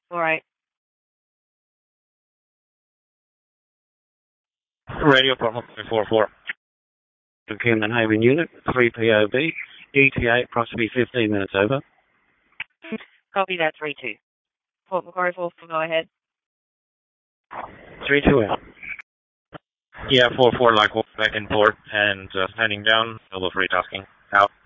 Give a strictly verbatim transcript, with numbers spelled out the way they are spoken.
All right. Radio Problem four four. To Kingman Haven Unit, three P O B, E T A approximately fifteen minutes over. Copy that, three two. Port Macquarie four, go ahead. three two out. Yeah, four four like back in port and uh, heading down, double free tasking. Out.